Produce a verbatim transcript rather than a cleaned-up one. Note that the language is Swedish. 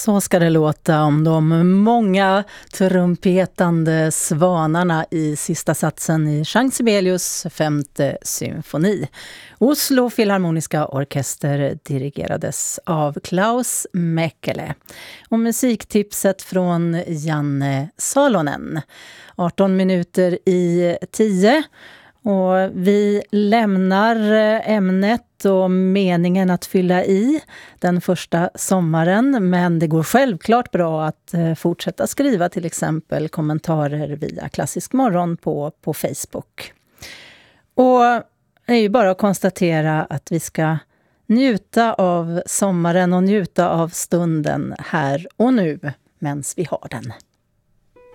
Så ska det låta om de många trumpetande svanarna i sista satsen i Jean Sibelius femte symfoni. Oslo Filharmoniska orkester dirigerades av Klaus Mäkelä. Och musiktipset från Janne Salonen. arton minuter i tio. Och vi lämnar ämnet och meningen att fylla i den första sommaren, men det går självklart bra att fortsätta skriva till exempel kommentarer via Klassisk morgon på, på Facebook. Och det är ju bara att konstatera att vi ska njuta av sommaren och njuta av stunden här och nu, medan vi har den.